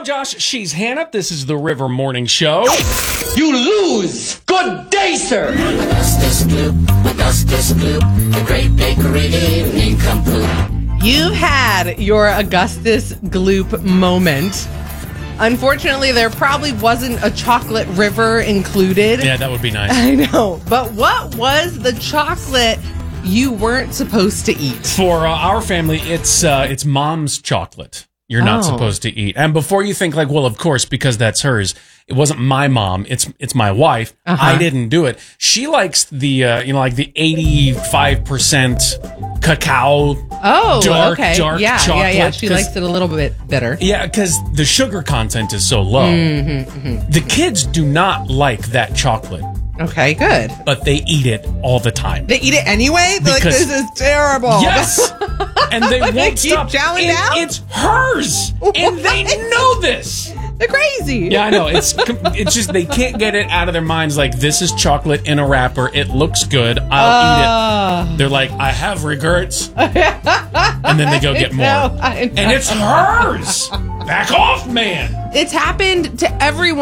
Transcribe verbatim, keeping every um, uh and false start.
I'm Josh. She's Hannah. This is the River Morning Show. You lose. Good day, sir. Augustus Gloop, Augustus Gloop, the great bakery evening complete. You've had your Augustus Gloop moment. Unfortunately, there probably wasn't a chocolate river included. Yeah, that would be nice. I know. But what was the chocolate you weren't supposed to eat? For uh, our family, it's uh, it's mom's chocolate. You're not Oh. supposed to eat. And before you think like, well, of course, because that's hers. It wasn't my mom. It's it's my wife. Uh-huh. I didn't do it. She likes the uh, you know like the eighty-five percent cacao. Oh, dark, okay. dark yeah, chocolate. yeah, yeah. She 'cause- likes it a little bit bitter. Yeah, because the sugar content is so low. Mm-hmm, mm-hmm. The kids do not like that chocolate, Okay, good. but they eat it all the time. They eat it anyway? They're like, Because- this is terrible. Yes, and they They won't keep stop. chowing And down? it's hers, and they know this. They're crazy. Yeah, I know. It's it's just they can't get it out of their minds. Like, this is chocolate in a wrapper. It looks good. I'll eat it. They're like, I have regrets, and then they go get more. I know, I know. And it's hers. Back off, man. It's happened to everyone.